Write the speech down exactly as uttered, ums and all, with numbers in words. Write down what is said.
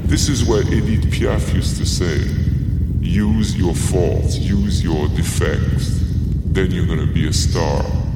This is what Edith Piaf used to say. Use your faults, use your defects, then you're gonna be a star.